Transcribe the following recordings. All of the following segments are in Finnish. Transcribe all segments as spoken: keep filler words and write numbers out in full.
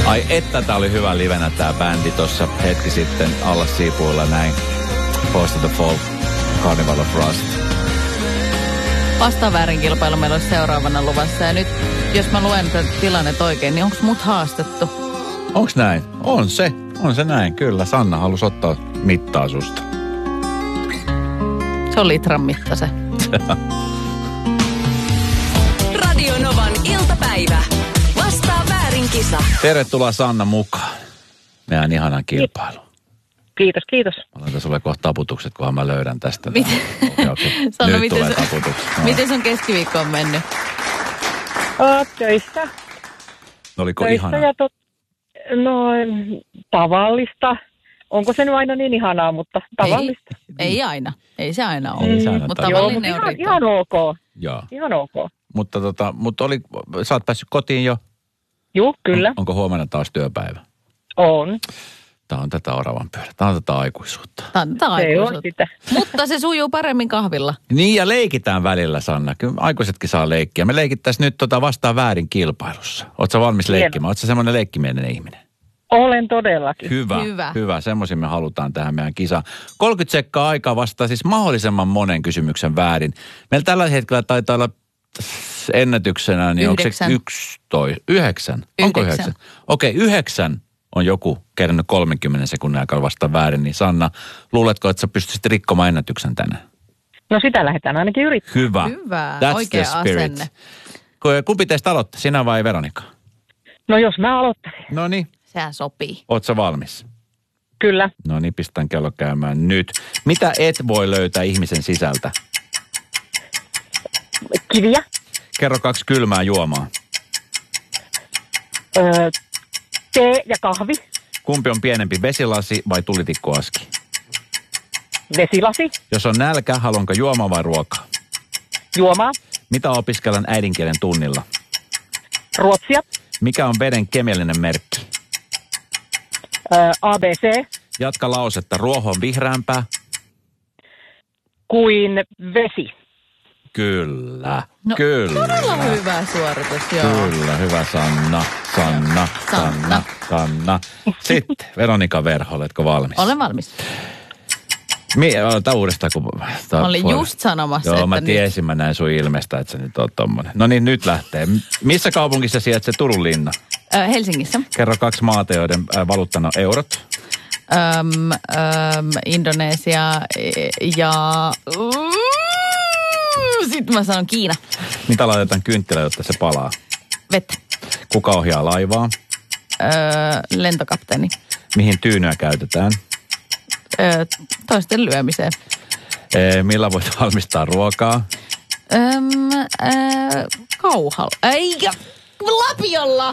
Ai että tää oli hyvä livenä tää bändi tossa hetki sitten alla siipuilla näin. Post the Fall, Carnival of Rust. Vastaväärin kilpailu meillä olisi seuraavana luvassa. Ja nyt, jos mä luen tätä tilannet oikein, niin onko mut haastettu? Onks näin? On se. On se näin, kyllä. Sanna halusi ottaa mittaa susta. Se on litran mitta se. Radio Novan iltapäivä. Vastaa väärin kisa. Tervetuloa Sanna mukaan. Meidän ihanan kilpailu. Kiitos, kiitos. Mä laitan sulle kohta taputukset, kunhan mä löydän tästä. Miten? Sanna, Nyt miten tulee sun, taputukset. No. Miten sun keskiviikko on mennyt? Oot töissä. Oliko töissä ihanaa? ja tot... No, tavallista. Onko se nyt aina niin ihanaa, mutta tavallista. Ei, ei aina. Ei se aina ole. Ei se aina mutta tavallista. Joo, tavallinen mutta on ihan, riittävä. ihan ok. Joo. Ihan ok. Mutta, tota, mutta oli, sä oot päässyt kotiin jo. Juu, kyllä. On, onko huomenna taas työpäivä? On. Tämä on tätä oravan pyörä. Tämä on tätä aikuisuutta. Tämä on Se on aikuisuutta. sitä. Mutta se sujuu paremmin kahvilla. Niin ja leikitään välillä, Sanna. Kyllä aikuisetkin saa leikkiä. Me leikittäisiin nyt tota vastaan väärin kilpailussa. Ootko sä valmis Hieno. leikkimään? Ootko sä semmoinen leikkimielinen ihminen? Olen todellakin. Hyvä, Hyvä. hyvä. Semmoisia me halutaan tähän meidän kisaan. kolmekymmentä sekkaa aikaa vastaa siis mahdollisimman monen kysymyksen väärin. Meillä tällä hetkellä taitaa olla ennätyksenä, niin Yhdeksän. onko se yksitoista? Yhdeksän? Onko Yhdeksän. yhdeksän? Okei, yhdeksän on joku kerännyt kolmenkymmenen sekunnin aikaa vastaan väärin. Niin Sanna, luuletko, että sä pystyisit rikkomaan ennätyksen tänään? No sitä lähdetään ainakin yrittämään. Hyvä. Hyvä. That's Oikea the spirit. asenne. Kumpi teistä aloittaa, sinä vai Veronika? No jos mä aloittaisin. No niin, Sehän sopii. oot sä valmis? Kyllä. No niin, pistän kello käymään nyt. Mitä et voi löytää ihmisen sisältä? Kiviä. Kerro kaksi kylmää juomaa. Öö, tee ja kahvi. Kumpi on pienempi, vesilasi vai tulitikkuaski? Vesilasi. Jos on nälkä, haluanko juomaa vai ruokaa? Juomaa. Mitä opiskellaan äidinkielen tunnilla? Ruotsia. Mikä on veden kemiallinen merkki? Öö, A B C. Jatka lausetta. Ruoho on vihreämpää. Kuin vesi. Kyllä. No, Kyllä. todella hyvä suoritus, joo. Kyllä, hyvä Sanna. Sanna, Sanna, Sanna. Sanna. Sitten Veronika Verho, oletko valmis? Olen valmis. Mi- ota uudestaan, kun... Mä olin just sanomassa, Joo, että mä nyt- tiesin, mä näin sun ilmestä, että sä nyt oot tommonen. No niin, nyt lähtee. M- Missä kaupungissa sijaitsee Turun linna? Ö, Helsingissä. Kerro kaksi maata, joiden äh, valuuttana on eurot. Öm, öm, Indonesia ja... Sitten mä sanon Kiina. Mitä laitetaan kynttilä, jotta se palaa? Vettä. Kuka ohjaa laivaa? Öö, lentokapteeni. Mihin tyynyä käytetään? Öö, toisten lyömiseen. E, millä voit valmistaa ruokaa? Öm, öö, kauhalla. Ei, lapiolla.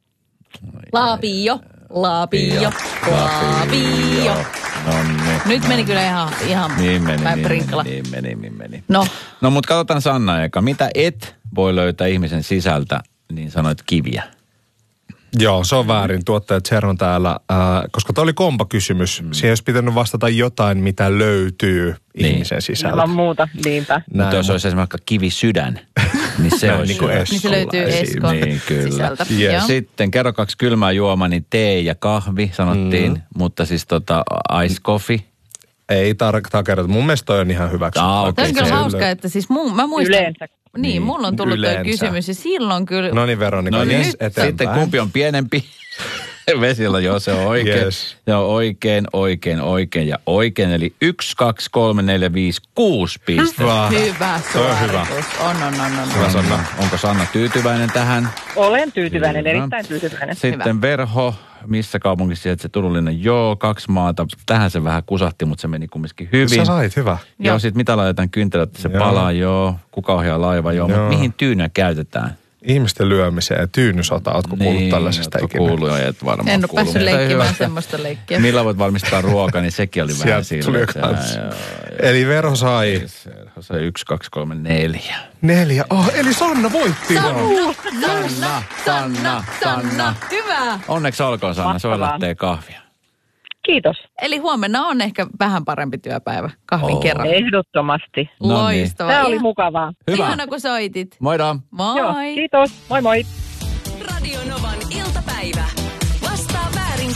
Lapio, lapio, lapio. No niin. Nyt meni kyllä ihan, ihan Niin meni, päin niin prinkla. meni, niin meni, niin meni. No, No mut katsotaan Sanna eka. Mitä et voi löytää ihmisen sisältä, niin sanoit kiviä. Joo, se on väärin. Tuottajat Serron täällä, äh, koska tämä oli kompakysymys. Mm. Siihen olisi pitänyt vastata jotain, mitä löytyy Niin. ihmisen sisältä. Ilman muuta. Niinpä. Mutta jos olisi esimerkiksi kivisydän, niin se Näin olisi niin kuin hyvä. Esko. niin se löytyy Eskolla Eskon Niin, kyllä. sisältä. Yes. Joo. Sitten kerro kaksi kylmää juomaa, niin tee ja kahvi sanottiin, mm. mutta siis tota ice coffee. Ei tarkkaan kerrota. Mun mielestä toi on ihan hyväksi. Ah, okei. Tämä on kyllä se- hauska, että siis mun, mä muistan... Yleensä. Niin, Niin, mulla on tullut yleensä. tuo kysymys ja silloin kyllä... No niin, Veronika, No no niin, yes, sitten eteenpäin. kumpi on pienempi? Vesillä, joo, se on oikein. Yes. Se on oikein, oikein, oikein ja oikein. Eli yksi, kaksi, kolme, neljä, viisi, kuusi pistettä. Hyvä. Hyvä Toi on hyvä. suoritus. On, on, on, on. Hyvä, Sanna. Onko Sanna tyytyväinen tähän? Olen tyytyväinen, Hyvä. erittäin tyytyväinen. Sitten Hyvä. Verho, missä kaupungissa sijaitsee Turun linna? Joo, kaksi maata. Tähän se vähän kusahti, mutta se meni kumminkin hyvin. Sä sait, hyvä. Joo, Joo. sitten mitä laitetaan kynttilät, että se Joo. palaa, joo. Kuka ohjaa laiva, joo. Joo. Mutta mihin tyynyä käytetään? Ihmisten lyömiseen ja tyynysota. Ootko kuullut tällaisesta ootko ikinä? kuullut, et varmaan En ole kuullut. päässyt Mutta leikkimään hyvä. semmoista leikkiä. Millä voit valmistaa ruokaa, niin sekin oli vähän Sieltä tuli jo sillä. kans. Eli Verho sai Se yksi, kaksi, kolme, neljä. neljä. Oh, eli Sanna voitti. Sanna, Sanna, Sanna, Sanna. Hyvä. Onneksi olkoon, Sanna. Sulla Mahtavaa. lähtee kahvia. Kiitos. Eli huomenna on ehkä vähän parempi työpäivä kahvin Oo. kerran. Ehdottomasti. No niin. Loistavaa. Tämä oli Ihan- mukavaa. Hyvä. Ihana, kun soitit. Moida. Moi. Joo, kiitos. Moi moi. Radio Novan iltapäivä.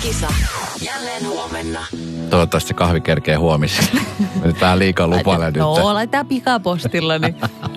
kisa. Jälleen huomenna. Toivottavasti se kahvi kerkee huomisen. Nyt vähän liikaa lupailen nyt. No, laitetaan pikapostilla, niin